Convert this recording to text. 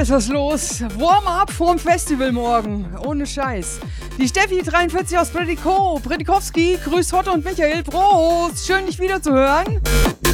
ist was los. Warm-up vorm Festival morgen. Ohne Scheiß. Die Steffi 43 aus Predikowski grüßt Hotte und Michael. Prost. Schön, dich wieder zu hören.